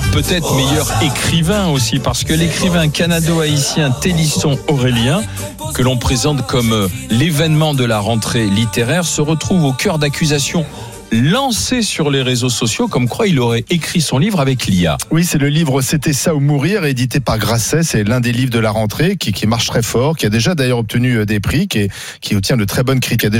peut-être meilleur écrivain aussi, parce que l'écrivain canado-haïtien Télisson Aurélien, que l'on présente comme l'événement de la rentrée littéraire, se retrouve au cœur d'accusations lancé sur les réseaux sociaux, comme quoi il aurait écrit son livre avec l'IA. Oui, c'est le livre C'était ça ou mourir, édité par Grasset. C'est l'un des livres de la rentrée qui marche très fort, qui a déjà d'ailleurs obtenu des prix, qui obtient de très bonnes critiques,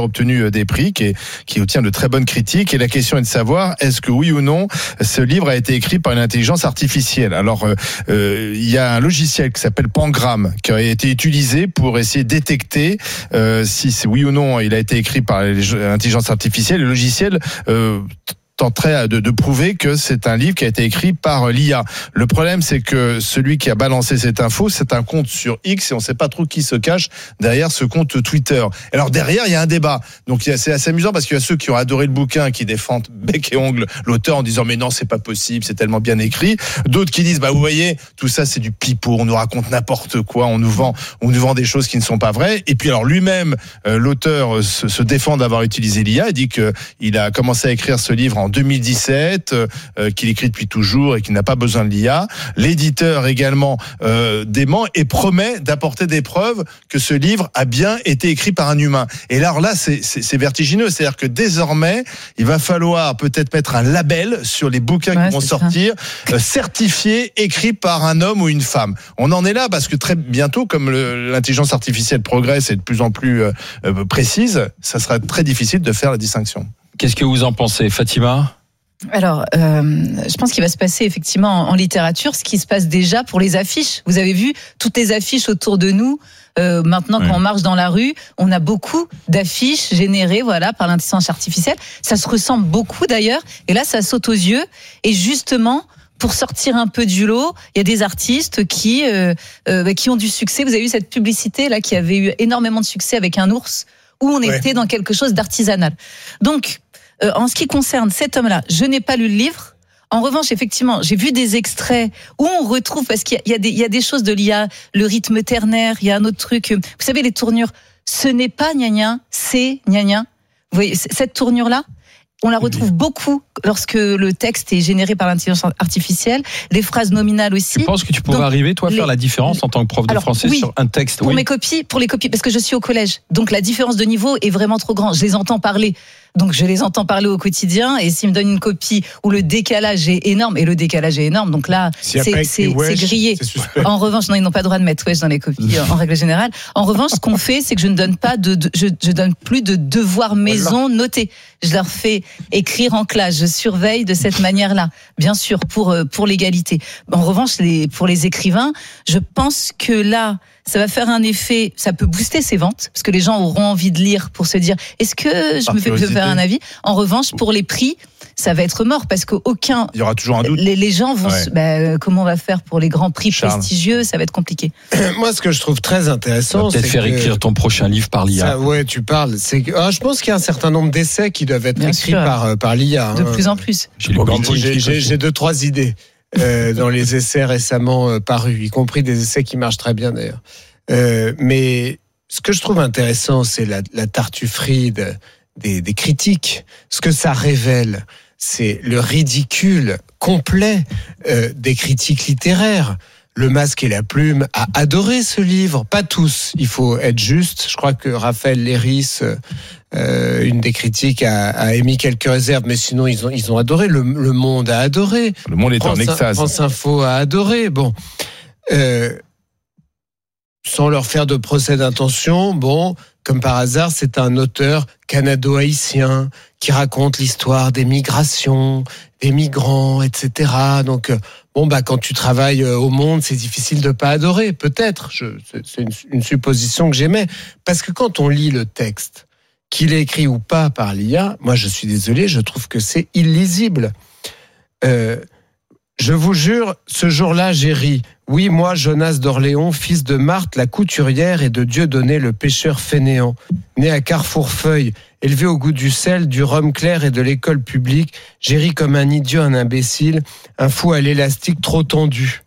qui obtient de très bonnes critiques. Et la question est de savoir, est-ce que oui ou non, ce livre a été écrit par une intelligence artificielle. Alors, il y a un logiciel qui s'appelle Pangram, qui a été utilisé pour essayer de détecter si c'est oui ou non il a été écrit par l'intelligence artificielle. Le logiciel tenterait de prouver que c'est un livre qui a été écrit par l'IA. Le problème, c'est que celui qui a balancé cette info, c'est un compte sur X et on ne sait pas trop qui se cache derrière ce compte Twitter. Alors derrière, il y a un débat. Donc c'est assez amusant parce qu'il y a ceux qui ont adoré le bouquin, qui défendent bec et ongle l'auteur en disant mais non, c'est pas possible, c'est tellement bien écrit. D'autres qui disent vous voyez, tout ça c'est du pipeau, on nous raconte n'importe quoi, on nous vend des choses qui ne sont pas vraies. Et puis alors lui-même, l'auteur se défend d'avoir utilisé l'IA. Il dit qu'il a commencé à écrire ce livre en 2017, qu'il écrit depuis toujours et qu'il n'a pas besoin de l'IA. L'éditeur également dément et promet d'apporter des preuves que ce livre a bien été écrit par un humain. Et là c'est vertigineux. C'est-à-dire que désormais, il va falloir peut-être mettre un label sur les bouquins qui vont sortir, certifiés, écrits par un homme ou une femme. On en est là parce que très bientôt, comme l'intelligence artificielle progresse et de plus en plus précise, ça sera très difficile de faire la distinction. Qu'est-ce que vous en pensez, Fatima ? Alors, je pense qu'il va se passer effectivement en littérature ce qui se passe déjà pour les affiches. Vous avez vu toutes les affiches autour de nous. Maintenant, quand on marche dans la rue, on a beaucoup d'affiches générées, par l'intelligence artificielle. Ça se ressemble beaucoup d'ailleurs. Et là, ça saute aux yeux. Et justement, pour sortir un peu du lot, il y a des artistes qui ont du succès. Vous avez vu cette publicité là qui avait eu énormément de succès avec un ours, où on était dans quelque chose d'artisanal. Donc, en ce qui concerne cet homme-là, je n'ai pas lu le livre. En revanche, effectivement, j'ai vu des extraits où on retrouve, parce qu'il y a des choses de l'IA, le rythme ternaire, il y a un autre truc. Vous savez, les tournures, ce n'est pas gna-gna, c'est gna-gna. Vous voyez, cette tournure-là, on la retrouve beaucoup lorsque le texte est généré par l'intelligence artificielle, les phrases nominales aussi. Tu penses que tu pourrais arriver, toi, à faire la différence en tant que prof de français sur un texte ? Pour les copies, parce que je suis au collège. Donc la différence de niveau est vraiment trop grande. Je les entends parler. Donc je les entends parler au quotidien, et s'ils me donnent une copie où le décalage est énorme, donc là, c'est grillé. En revanche, non, ils n'ont pas le droit de mettre wesh dans les copies en règle générale. En revanche, ce qu'on fait, c'est que je ne donne pas je donne plus de devoirs maison notés. Je leur fais écrire en classe, je surveille de cette manière-là, bien sûr, pour l'égalité. En revanche, pour les écrivains, je pense que là, ça va faire un effet, ça peut booster ses ventes, parce que les gens auront envie de lire pour se dire, est-ce que je me fais faire un avis ? En revanche, pour les prix, ça va être mort, parce qu'aucun... Il y aura toujours un doute. Les gens vont... comment on va faire pour les grands prix prestigieux ? Ça va être compliqué. Moi, ce que je trouve très intéressant, c'est faire écrire ton prochain livre par l'IA. Tu parles. Je pense qu'il y a un certain nombre d'essais qui doivent être écrits par l'IA. De plus en plus. J'ai 2-3 idées. Dans les essais récemment parus, y compris des essais qui marchent très bien d'ailleurs. Mais ce que je trouve intéressant, c'est la tartufferie des critiques. Ce que ça révèle, c'est le ridicule complet des critiques littéraires. Le Masque et la Plume a adoré ce livre, pas tous, il faut être juste. Je crois que Raphaël Léris, une des critiques, a émis quelques réserves, mais sinon ils ont adoré. Le Monde a adoré. Le Monde est en extase. France Info a adoré. Bon, sans leur faire de procès d'intention, comme par hasard, c'est un auteur canado-haïtien qui raconte l'histoire des migrations, des migrants, etc. Donc, quand tu travailles au Monde, c'est difficile de pas adorer, peut-être. C'est une supposition que j'émets. Parce que quand on lit le texte, qu'il est écrit ou pas par l'IA, moi je suis désolé, je trouve que c'est illisible. Je vous jure, ce jour-là, j'ai ri. Oui, moi, Jonas d'Orléans, fils de Marthe, la couturière, et de Dieudonné, le pêcheur fainéant. Né à Carrefourfeuille, élevé au goût du sel, du rhum clair et de l'école publique, j'ai ri comme un idiot, un imbécile, un fou à l'élastique trop tendu.